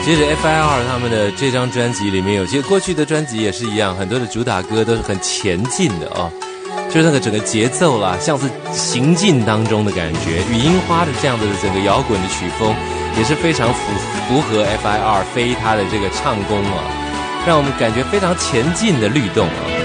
接着 FIR 他们的这张专辑里面有些过去的专辑也是一样，很多的主打歌都是很前进的哦，就是那个整个节奏啦，像是行进当中的感觉。雨樱花的这样的整个摇滚的曲风也是非常符合 FIR 飞他的这个唱功啊，让我们感觉非常前进的律动啊。